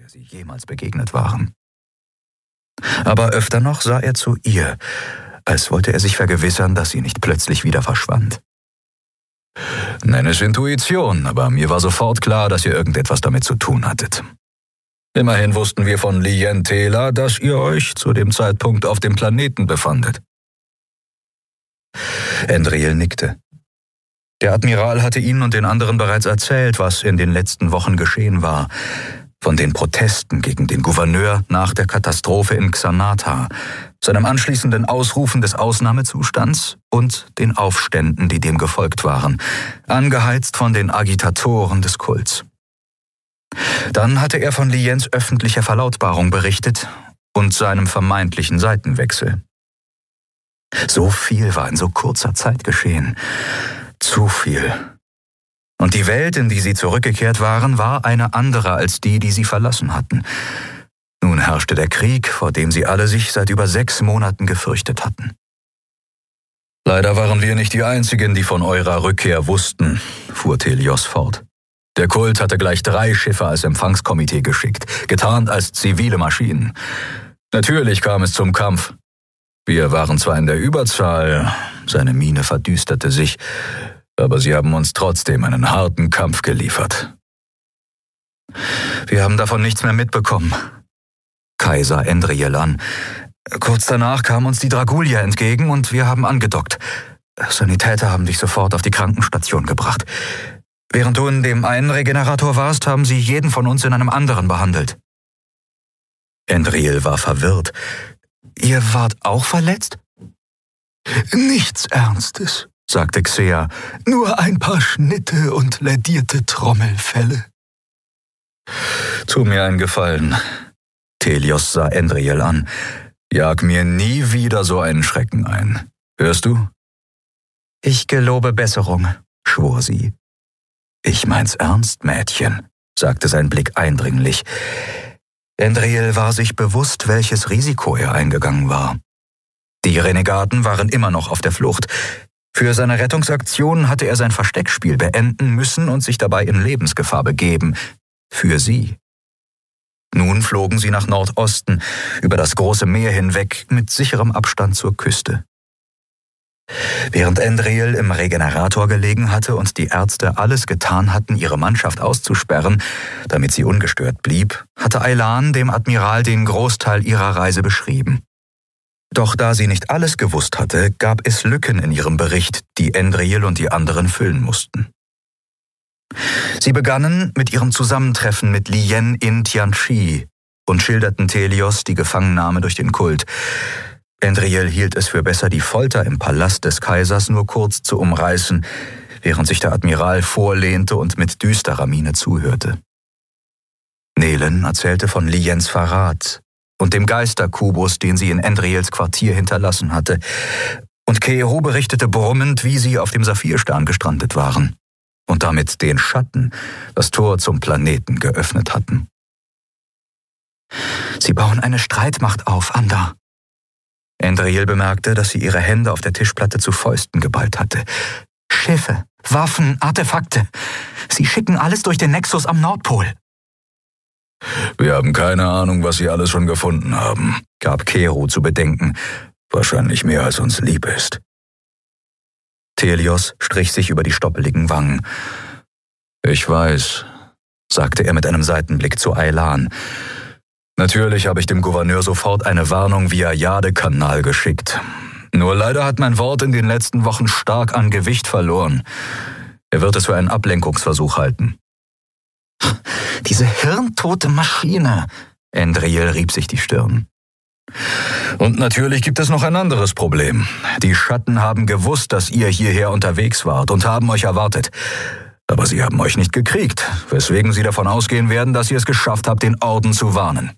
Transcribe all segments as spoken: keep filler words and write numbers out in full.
der sie jemals begegnet waren. Aber öfter noch sah er zu ihr, als wollte er sich vergewissern, dass sie nicht plötzlich wieder verschwand. Nenn es Intuition, aber mir war sofort klar, dass ihr irgendetwas damit zu tun hattet. Immerhin wussten wir von Lien Tela, dass ihr euch zu dem Zeitpunkt auf dem Planeten befandet. Endriel nickte. Der Admiral hatte ihnen und den anderen bereits erzählt, was in den letzten Wochen geschehen war. Von den Protesten gegen den Gouverneur nach der Katastrophe in Xanata, seinem anschließenden Ausrufen des Ausnahmezustands und den Aufständen, die dem gefolgt waren, angeheizt von den Agitatoren des Kults. Dann hatte er von Liens öffentlicher Verlautbarung berichtet und seinem vermeintlichen Seitenwechsel. So viel war in so kurzer Zeit geschehen. Zu viel. Und die Welt, in die sie zurückgekehrt waren, war eine andere als die, die sie verlassen hatten. Nun herrschte der Krieg, vor dem sie alle sich seit über sechs Monaten gefürchtet hatten. Leider waren wir nicht die Einzigen, die von eurer Rückkehr wussten, fuhr Telios fort. Der Kult hatte gleich drei Schiffe als Empfangskomitee geschickt, getarnt als zivile Maschinen. Natürlich kam es zum Kampf. Wir waren zwar in der Überzahl, seine Miene verdüsterte sich, aber sie haben uns trotzdem einen harten Kampf geliefert. Wir haben davon nichts mehr mitbekommen. Kaiser Endriel an. Kurz danach kam uns die Dragulia entgegen und wir haben angedockt. Sanitäter haben dich sofort auf die Krankenstation gebracht. Während du in dem einen Regenerator warst, haben sie jeden von uns in einem anderen behandelt. Endriel war verwirrt. Ihr wart auch verletzt? Nichts Ernstes, sagte Xea. Nur ein paar Schnitte und lädierte Trommelfelle. Tu mir einen Gefallen. Telios sah Endriel an. Jag mir nie wieder so einen Schrecken ein. Hörst du? Ich gelobe Besserung, schwor sie. Ich mein's ernst, Mädchen, sagte sein Blick eindringlich. Endriel war sich bewusst, welches Risiko er eingegangen war. Die Renegaten waren immer noch auf der Flucht. Für seine Rettungsaktion hatte er sein Versteckspiel beenden müssen und sich dabei in Lebensgefahr begeben. Für sie. Nun flogen sie nach Nordosten, über das große Meer hinweg, mit sicherem Abstand zur Küste. Während Endriel im Regenerator gelegen hatte und die Ärzte alles getan hatten, ihre Mannschaft auszusperren, damit sie ungestört blieb, hatte Aylan dem Admiral den Großteil ihrer Reise beschrieben. Doch da sie nicht alles gewusst hatte, gab es Lücken in ihrem Bericht, die Endriel und die anderen füllen mussten. Sie begannen mit ihrem Zusammentreffen mit Lien in Tianchi und schilderten Telios die Gefangennahme durch den Kult. Endriel hielt es für besser, die Folter im Palast des Kaisers nur kurz zu umreißen, während sich der Admiral vorlehnte und mit düsterer Miene zuhörte. Nelen erzählte von Liens Verrat und dem Geisterkubus, den sie in Endriels Quartier hinterlassen hatte, und Keeru berichtete brummend, wie sie auf dem Saphirstern gestrandet waren und damit den Schatten das Tor zum Planeten geöffnet hatten. Sie bauen eine Streitmacht auf, Anda. Endriel bemerkte, dass sie ihre Hände auf der Tischplatte zu Fäusten geballt hatte. Schiffe, Waffen, Artefakte. Sie schicken alles durch den Nexus am Nordpol. Wir haben keine Ahnung, was sie alles schon gefunden haben, gab Keeru zu bedenken. Wahrscheinlich mehr, als uns lieb ist. Telios strich sich über die stoppeligen Wangen. Ich weiß, sagte er mit einem Seitenblick zu Aylan. Natürlich habe ich dem Gouverneur sofort eine Warnung via Jade-Kanal geschickt. Nur leider hat mein Wort in den letzten Wochen stark an Gewicht verloren. Er wird es für einen Ablenkungsversuch halten. Diese hirntote Maschine, Endriel rieb sich die Stirn. Und natürlich gibt es noch ein anderes Problem. Die Schatten haben gewusst, dass ihr hierher unterwegs wart und haben euch erwartet. Aber sie haben euch nicht gekriegt, weswegen sie davon ausgehen werden, dass ihr es geschafft habt, den Orden zu warnen.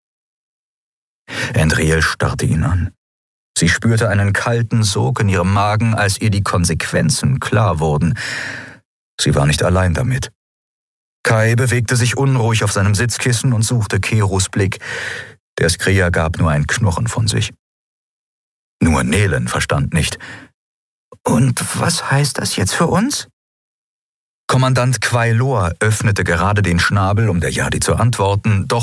Endriel starrte ihn an. Sie spürte einen kalten Sog in ihrem Magen, als ihr die Konsequenzen klar wurden. Sie war nicht allein damit. Kai bewegte sich unruhig auf seinem Sitzkissen und suchte Keerus Blick. Der Skrier gab nur ein Knurren von sich. Nur Nelen verstand nicht. Und was heißt das jetzt für uns? Kommandant Quailor öffnete gerade den Schnabel, um der Jadi zu antworten, doch